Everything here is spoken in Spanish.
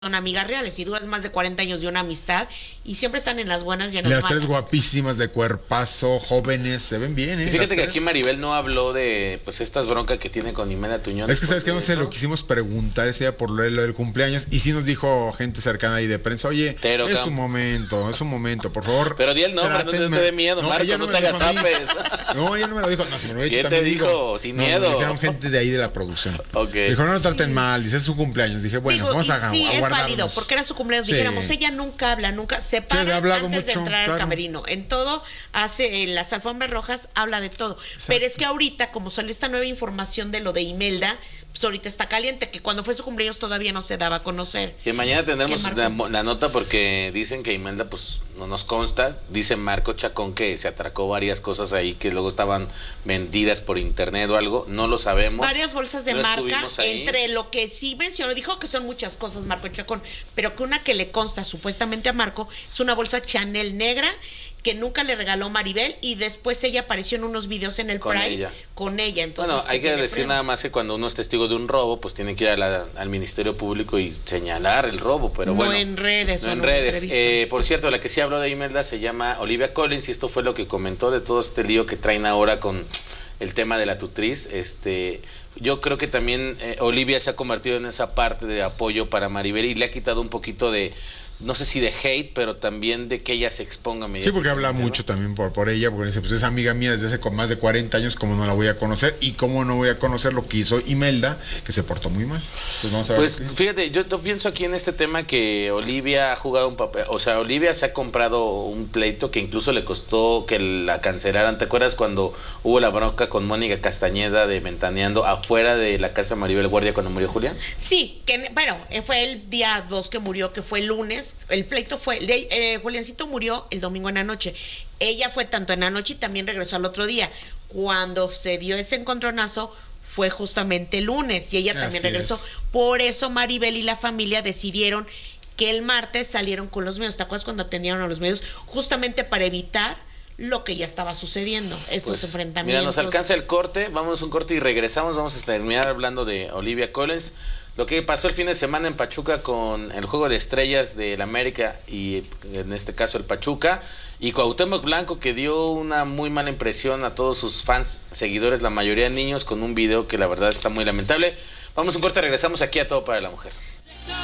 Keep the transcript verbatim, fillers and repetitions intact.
son amigas reales y duras más de cuarenta años de una amistad y siempre están en las buenas y en las Las malas. tres guapísimas de cuerpazo, jóvenes, se ven bien, ¿eh? Y fíjate Las que aquí tres. Maribel no habló de pues estas broncas que tiene con Imelda Tuñón. Es que sabes que no después se de lo eso. quisimos preguntar ese día por lo lo del cumpleaños y sí nos dijo gente cercana ahí de prensa, oye, Pero, es Cam- un momento, es un momento, por favor. Pero di el nombre, no te- no te dé miedo, Marco, ella no me te lo hagas dijo a mí. zapes. No, ella no me lo dijo, no, si me lo hubiera ¿Quién dicho te también dijo? digo. Sin No, miedo. me dijeron gente de ahí de la producción. Ok. Dijo, no lo traten mal, dice, es su cumpleaños. Dije, bueno, Digo, vamos y a, sí, a es guardarnos. válido, porque era su cumpleaños. Sí. Dijéramos, ella nunca habla, nunca se para ha hablado antes de mucho, entrar claro. al camerino. En todo, hace, en las alfombras rojas, habla de todo. Pero es que ahorita, como salió esta nueva información de lo de Imelda, pues ahorita está caliente, que cuando fue su cumpleaños todavía no se daba a conocer. Que mañana tendremos ¿Qué, la, Marco? la nota porque dicen que Imelda pues no nos consta. Dice Marco Chacón que se atracó varias cosas ahí que luego estaban vendidas por internet o algo. No lo sabemos. Varias bolsas de No marca, estuvimos ahí. entre lo que sí mencionó, dijo que son muchas cosas Marco Chacón, pero que una que le consta supuestamente a Marco es una bolsa Chanel negra que nunca le regaló Maribel y después ella apareció en unos videos en el Con Pride ella. con ella. Entonces, Bueno, hay que tiene decir prueba. nada más que cuando uno es testigo de un robo, pues tiene que ir a la- al Ministerio Público y señalar el robo, pero No bueno. en redes, No o en en una redes. entrevista. Eh, por cierto, la que sí habló de Imelda se llama Olivia Collins y esto fue lo que comentó de todo este lío que traen ahora con el tema de la tutriz. Este, yo creo que también eh, Olivia se ha convertido en esa parte de apoyo para Maribel y le ha quitado un poquito de, no sé si de hate, pero también de que ella se exponga Sí, porque habla mediáticamente, ¿no? mucho también por, por ella, porque dice, pues es amiga mía desde hace con más de cuarenta años, ¿cómo no la voy a conocer? Y cómo no voy a conocer lo que hizo Imelda, que se portó muy mal. Pues vamos a ver. Pues qué- fíjate, yo, yo pienso aquí en este tema que Olivia ha jugado un papel, o sea, Olivia se ha comprado un pleito que incluso le costó que la cancelaran. ¿Te acuerdas cuando hubo la bronca con Mónica Castañeda de Ventaneando afuera de la casa de Maribel Guardia cuando murió Julián? Sí, que bueno, eh, fue el día dos que murió, que fue el lunes. El pleito fue, el de- eh, Juliancito murió el domingo en la noche. Ella fue tanto en la noche y también regresó al otro día. Cuando se dio ese encontronazo fue justamente el lunes y ella también Así regresó. es. Por eso Maribel y la familia decidieron que el martes salieron con los medios. ¿Te acuerdas cuando atendieron a los medios? Justamente para evitar lo que ya estaba sucediendo, estos Pues, enfrentamientos. mira, nos alcanza el corte, vámonos a un corte y regresamos, vamos a terminar hablando de Olivia Collins. Lo que pasó el fin de semana en Pachuca con el Juego de Estrellas del América y en este caso el Pachuca y Cuauhtémoc Blanco que dio una muy mala impresión a todos sus fans, seguidores, la mayoría niños, con un video que la verdad está muy lamentable. Vamos a un corte, regresamos aquí a Todo para la Mujer.